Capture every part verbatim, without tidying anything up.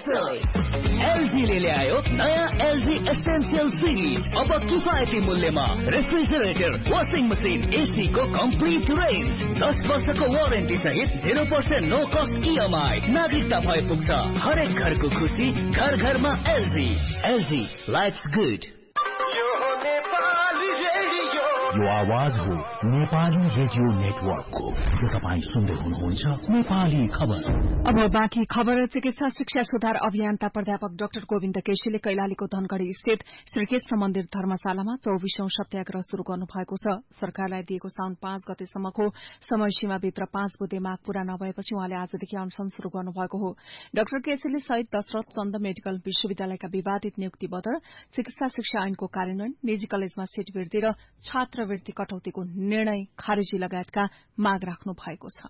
एलजीले ल्यायो नयाँ LG essential series. अब किफायती मूल्यमा रेफ्रिजरेटर, वाशिङ मसिन, एसी को कम्प्लिट रेन्ज, दस वर्षको वारेन्टी सहित zero percent no cost EMI. नागरिकता भए पुग्छ हरेक घरको खुसी, घर घरमा एलजी। LG lives good. यो आवाज हो नेपाली रेडियो नेटवर्कको। यो तपाईँ सुन्दै हुनुहुन्छ नेपाली खबर। अब बाँकी खबर। चिकित्सा शिक्षा सुधार अभियन्ता प्राध्यापक डाक्टर गोविन्द केसीले कैलालीको धनगढ़ी स्थित श्रीकृष्ण मन्दिर धर्मशालामा चौबीसौं सत्याग्रह शुरू गर्नुभएको छ। सरकारलाई दिएको साउन पाँच गतेसम्मको समय सीमाभित्र पाँच बुँदे माग पूरा नभएपछि उहाँले आजदेखि अनशन शुरू गर्नुभएको हो। डाक्टर केसीले शहीद दशरथ चन्द मेडिकल विश्वविद्यालयका विवादित नियुक्ति बदर, चिकित्सा शिक्षा ऐनको कार्यान्वयन, निजी कलेजमा सीट वृद्धि र छात्रवृत्ति कटौतीको निर्णय खारेजी लगायतका माग राख्नु भएको छ।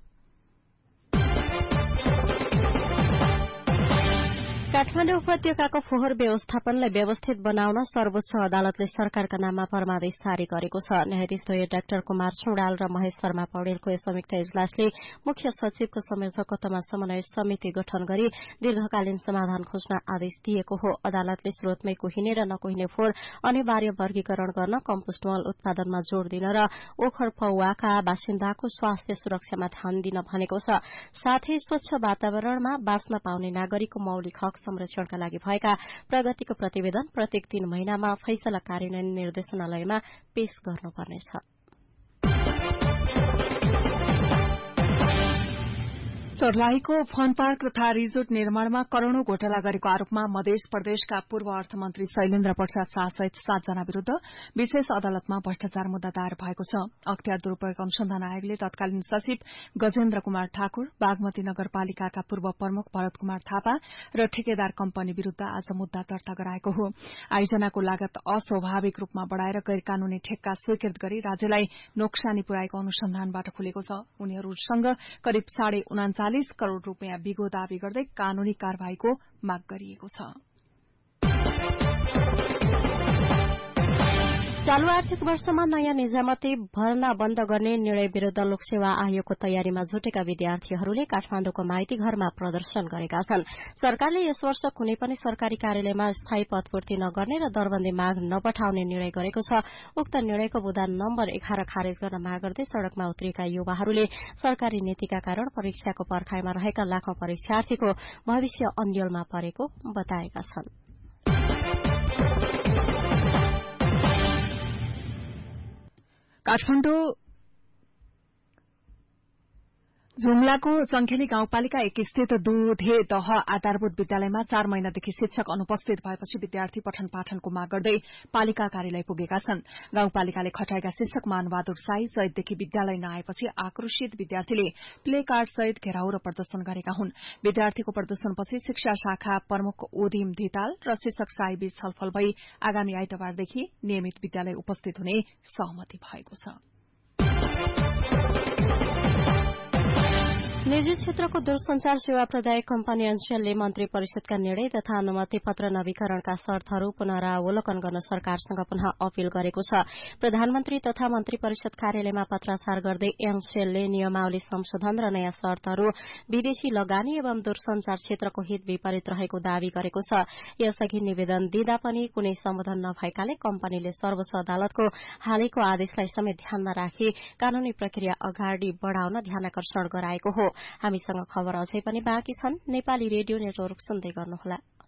काठमाडौँ उपत्यकाको फोहोर व्यवस्थापनलाई व्यवस्थित बनाउन सर्वोच्च अदालतले सरकारका नाममा फरमादेश जारी गरेको छ। न्यायाधीश द्वय डाक्टर कुमार सुडाल र महेश शर्मा पौडेलको यस संयुक्त इजलासले मुख्य सचिवको संयोजकत्वमा समन्वय समिति गठन गरी दीर्घकालीन समाधान खोज्न आदेश दिएको हो। अदालतले स्रोतमै कुहिने र नकुहिने फोहोर अनिवार्य वर्गीकरण गर्न, कम्पोस्ट मल उत्पादनमा जोड़ दिन र ओखर पौवाका बासिन्दाको स्वास्थ्य सुरक्षामा ध्यान दिन भनेको छ। साथै स्वच्छ वातावरणमा बाँच्न पाउने नागरिकको मौलिक हक संरक्षणका लागि भएका प्रगतिको प्रतिवेदन प्रत्येक तीन महिनामा फैसला कार्यान्वयन निर्देशनालयमा पेश गर्नुपर्नेछ। सर्लाहीको फन पार्क तथा रिजोर्ट निर्माणमा करोड़ौं घोटाला गरेको आरोपमा मध्य प्रदेशका पूर्व अर्थमन्त्री शैलेन्द्र प्रसाद शाह सहित सातजना विरूद्ध विशेष अदालतमा भ्रष्टाचार मुद्दा दायर भएको छ। अख्तियार दुरूपयोग अनुसन्धान आयोगले तत्कालीन सचिव गजेन्द्र कुमार ठाकुर, बागमती नगरपालिकाका पूर्व प्रमुख भरत कुमार थापा र ठेकेदार कम्पनी विरूद्ध आज मुद्दा दर्ता गराएको हो। आयोजनाको लागत अस्वाभाविक रूपमा बढ़ाएर गैर कानूनी ठेक्का स्वीकृत गरी राज्यलाई नोक्सानी पुर्याएको अनुसन्धानबाट खुलेको छ। उनीहरूसँग करिब साढे उनाचालिस करोड़ रूपियाँ बिगो दावी गर्दै कानूनी कार्यवाहीको माग गरिएको छ। चालू आर्थिक वर्षमा नयाँ निजामती भर्ना बन्द गर्ने निर्णय विरूद्ध लोकसेवा आयोगको तयारीमा जुटेका विद्यार्थीहरूले काठमाडौँको माइती घरमा प्रदर्शन गरेका छन्। सरकारले यस वर्ष कुनै पनि सरकारी कार्यालयमा स्थायी पदपूर्ति नगर्ने र दरबन्दी माग नपठाउने निर्णय गरेको छ। उक्त निर्णयको बुदा नम्बर एघार खारेज गर्न माग गर्दै सड़कमा उत्रिएका युवाहरूले सरकारी नीतिका कारण परीक्षाको पर्खाइमा रहेका लाखौं परीक्षार्थीको भविष्य अन्यलमा परेको बताएका छन्। काठमाडौँ जुम्लाको चंखेली गाउँपालिका एक स्थित दुधे दह आधारभूत विद्यालयमा चार महिनादेखि शिक्षक अनुपस्थित भएपछि विद्यार्थी पठन पाठनको माग गर्दै पालिका कार्यालय पुगेका छन्। गाउँपालिकाले खटाएका शिक्षक मानबहादुर साई चैतदेखि विद्यालय नआएपछि आक्रोशित विद्यार्थीले प्ले कार्ड सहित घेराउ र प्रदर्शन गरेका हुन्। विद्यार्थीको प्रदर्शनपछि शिक्षा शाखा प्रमुख ओधिम धिताल र शिक्षक साई बीच छलफल भई आगामी आइतबारदेखि नियमित विद्यालय उपस्थित हुने सहमति भएको छ। निजी क्षेत्रको दूरसंचार सेवा प्रदायक कम्पनी एनसेलले मन्त्री परिषदका निर्णय तथा अनुमति पत्र नवीकरणका शर्तहरू पुनरावलोकन गर्न सरकारसँग पुनः अपील गरेको छ। प्रधानमन्त्री तथा मन्त्री परिषद कार्यालयमा पत्राचार गर्दै एनसेलले नियमावली संशोधन र नयाँ शर्तहरू विदेशी लगानी एवं दूरसंचार क्षेत्रको हित विपरीत रहेको दावी गरेको छ। यसअघि निवेदन दिँदा पनि कुनै सम्बोधन नभएकाले कम्पनीले सर्वोच्च अदालतको हालैको आदेशलाई समेत ध्यानमा राखी कानूनी प्रक्रिया अगाडि बढ़ाउन ध्यानाकर्षण गराएको हो। हामीसँग खबर अझै पनि बाँकी छन्। नेपाली रेडियो नेटवर्क सुन्दै गर्नुहोला।